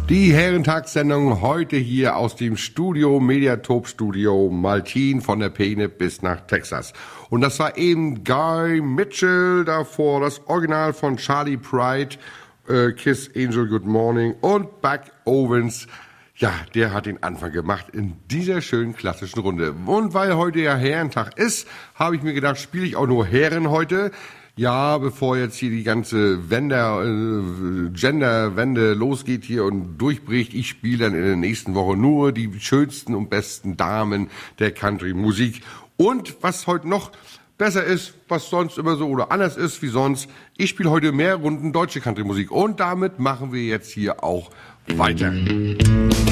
Die Herrentagssendung heute hier aus dem Studio, Mediatop-Studio Maltin von der Peene bis nach Texas. Und das war eben Guy Mitchell davor, das Original von Charlie Pride, Kiss Angel Good Morning und Buck Owens. Ja, der hat den Anfang gemacht in dieser schönen klassischen Runde. Und weil heute ja Herrentag ist, habe ich mir gedacht, spiele ich auch nur Herren heute. Ja, bevor jetzt hier die ganze Genderwende losgeht hier und durchbricht, ich spiele dann in der nächsten Woche nur die schönsten und besten Damen der Country-Musik. Und was heute noch besser ist, was sonst immer so oder anders ist wie sonst, ich spiele heute mehr Runden deutsche Country-Musik. Und damit machen wir jetzt hier auch weiter.